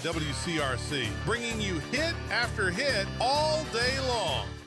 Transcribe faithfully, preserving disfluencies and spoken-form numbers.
W C R C, bringing you hit after hit all day long.